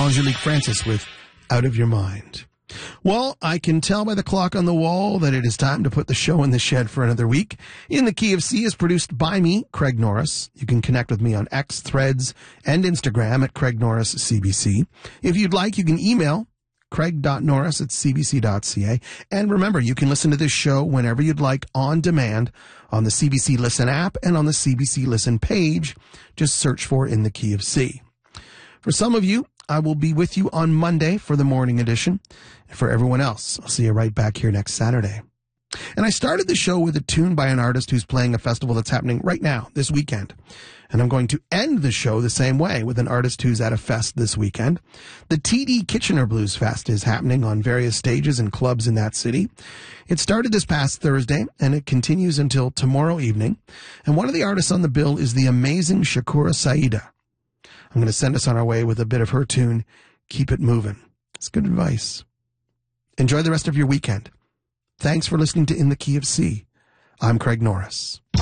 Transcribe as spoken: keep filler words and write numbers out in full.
Angelique Francis with Out of Your Mind. Well, I can tell by the clock on the wall that it is time to put the show in the shed for another week. In the Key of C is produced by me, Craig Norris. You can connect with me on X, Threads, and Instagram at Craig Norris C B C. If you'd like, you can email craig dot norris at c b c dot c a. And remember, you can listen to this show whenever you'd like on demand on the C B C Listen app and on the C B C Listen page. Just search for In the Key of C. For some of you, I will be with you on Monday for the morning edition. And for everyone else, I'll see you right back here next Saturday. And I started the show with a tune by an artist who's playing a festival that's happening right now, this weekend. And I'm going to end the show the same way with an artist who's at a fest this weekend. The T D Kitchener Blues Fest is happening on various stages and clubs in that city. It started this past Thursday, and it continues until tomorrow evening. And one of the artists on the bill is the amazing Shakura Saida. I'm going to send us on our way with a bit of her tune, Keep It Movin'. It's good advice. Enjoy the rest of your weekend. Thanks for listening to In the Key of C. I'm Craig Norris.